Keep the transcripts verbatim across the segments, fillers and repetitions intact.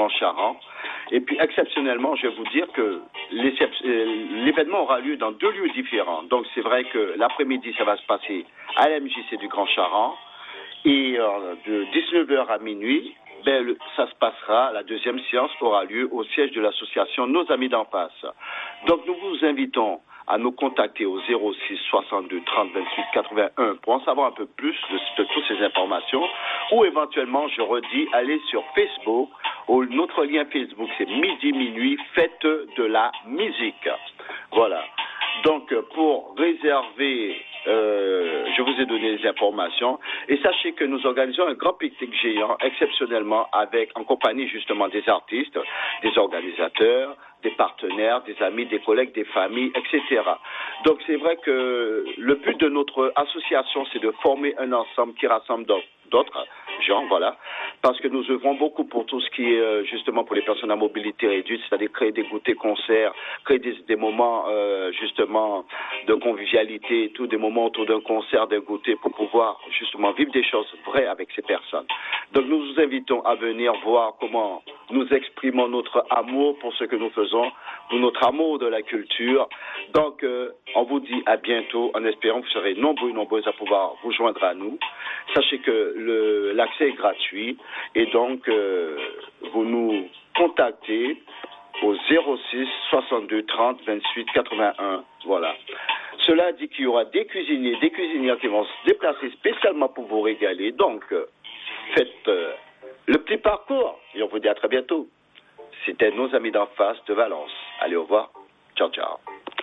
Charent. Et puis exceptionnellement, je vais vous dire que l'événement aura lieu dans deux lieux différents. Donc c'est vrai que l'après-midi, ça va se passer à l'M J C du Grand Charent. Et euh, de dix-neuf heures à minuit, ben, le, ça se passera, la deuxième séance aura lieu au siège de l'association Nos Amis d'en face. Donc nous vous invitons à nous contacter au zéro six soixante-deux trente vingt-huit quatre-vingt-un pour en savoir un peu plus de, de toutes ces informations, ou éventuellement, je redis, allez sur Facebook, où notre lien Facebook c'est Midi Minuit, Fête de la musique. Voilà. Donc pour réserver, euh, je vous ai donné les informations, et sachez que nous organisons un grand pique-nique géant exceptionnellement avec, en compagnie justement des artistes, des organisateurs, des partenaires, des amis, des collègues, des familles, et cetera. Donc c'est vrai que le but de notre association, c'est de former un ensemble qui rassemble d'autres gens, voilà, parce que nous œuvrons beaucoup pour tout ce qui est euh, justement pour les personnes à mobilité réduite, c'est-à-dire créer des goûters concerts, créer des, des moments euh, justement de convivialité, tout des moments autour d'un concert, d'un goûter, pour pouvoir justement vivre des choses vraies avec ces personnes. Donc nous vous invitons à venir voir comment nous exprimons notre amour pour ce que nous faisons, pour notre amour de la culture. Donc euh, on vous dit à bientôt, en espérant que vous serez nombreux et nombreuses à pouvoir vous joindre à nous. Sachez que le, l'accès est gratuit et donc euh, vous nous contactez au zéro six soixante-deux trente vingt-huit quatre-vingt-un. Voilà. Cela dit qu'il y aura des cuisiniers, des cuisinières qui vont se déplacer spécialement pour vous régaler. Donc, euh, faites euh, le petit parcours et on vous dit à très bientôt. C'était Nos Amis d'en face de Valence. Allez, au revoir. Ciao, ciao.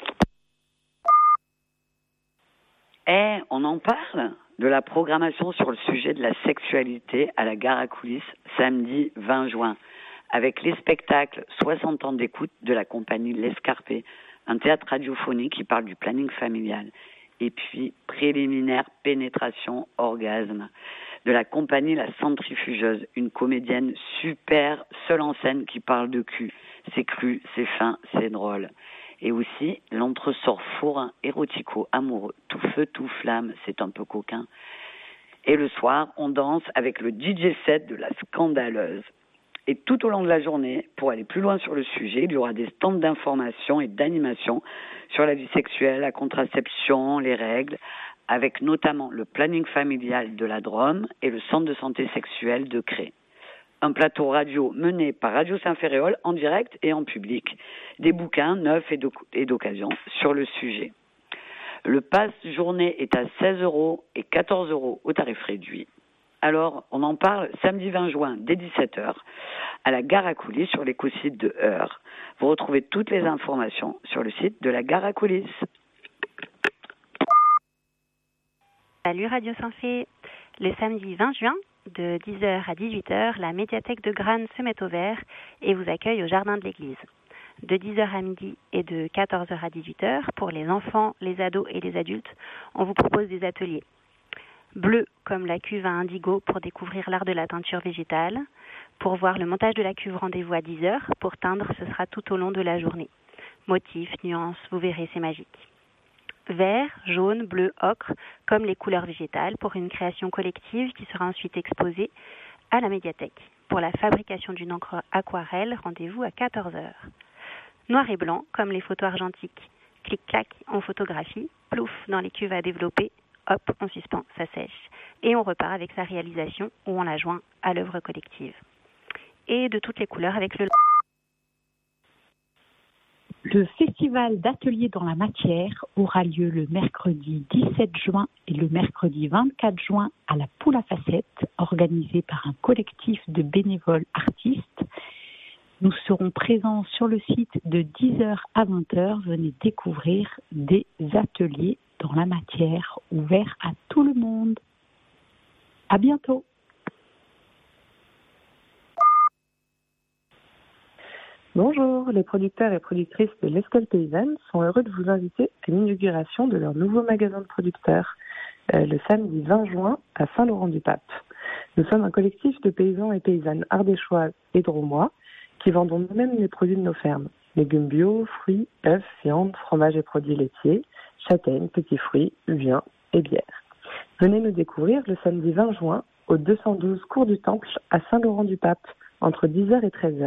Eh, on en parle de la programmation sur le sujet de la sexualité à la Gare à Coulisses, samedi vingt juin, avec les spectacles soixante ans d'écoute de la compagnie L'Escarpé, un théâtre radiophonique qui parle du planning familial, et puis préliminaire, pénétration, orgasme, de la compagnie La Centrifugeuse, une comédienne super, seule en scène qui parle de cul. C'est cru, c'est fin, c'est drôle. Et aussi l'entresort fourrin, érotico, amoureux, tout feu, tout flamme, c'est un peu coquin. Et le soir, on danse avec le D J set de la Scandaleuse. Et tout au long de la journée, pour aller plus loin sur le sujet, il y aura des stands d'information et d'animation sur la vie sexuelle, la contraception, les règles, avec notamment le planning familial de la Drôme et le centre de santé sexuelle de Cré. Un plateau radio mené par Radio Saint-Ferréol en direct et en public. Des bouquins neufs et d'occasion sur le sujet. Le pass journée est à seize euros et quatorze euros au tarif réduit. Alors, on en parle samedi vingt juin dès dix-sept heures à la Gare à Coulisses sur l'écosite de Heure. Vous retrouvez toutes les informations sur le site de la Gare à Coulisses. Salut Radio Saint-Fé. Le samedi vingt juin, de dix heures à dix-huit heures, la médiathèque de Granes se met au vert et vous accueille au jardin de l'église. De dix heures à midi et de quatorze heures à dix-huit heures, pour les enfants, les ados et les adultes, on vous propose des ateliers. Bleu comme la cuve à indigo pour découvrir l'art de la teinture végétale. Pour voir le montage de la cuve, rendez-vous à dix heures. Pour teindre, ce sera tout au long de la journée. Motifs, nuances, vous verrez, c'est magique. Vert, jaune, bleu, ocre, comme les couleurs végétales, pour une création collective qui sera ensuite exposée à la médiathèque. Pour la fabrication d'une encre aquarelle, rendez-vous à quatorze heures. Noir et blanc, comme les photos argentiques. Clic-clac, on photographie, plouf dans les cuves à développer, hop, on suspend, ça sèche. Et on repart avec sa réalisation où on la joint à l'œuvre collective. Et de toutes les couleurs avec le... Le festival d'ateliers dans la matière aura lieu le mercredi dix-sept juin et le mercredi vingt-quatre juin à la Poule à Facettes, organisé par un collectif de bénévoles artistes. Nous serons présents sur le site de dix heures à vingt heures. Venez découvrir des ateliers dans la matière ouverts à tout le monde. À bientôt. Bonjour, les producteurs et productrices de l'Escole Paysanne sont heureux de vous inviter à l'inauguration de leur nouveau magasin de producteurs, euh, le samedi vingt juin à Saint-Laurent-du-Pape. Nous sommes un collectif de paysans et paysannes ardéchoises et drômois qui vendons nous-mêmes les produits de nos fermes. Légumes bio, fruits, œufs, viande, fromage et produits laitiers, châtaignes, petits fruits, vin et bière. Venez nous découvrir le samedi vingt juin au deux cent douze cours du Temple à Saint-Laurent-du-Pape entre dix heures et treize heures.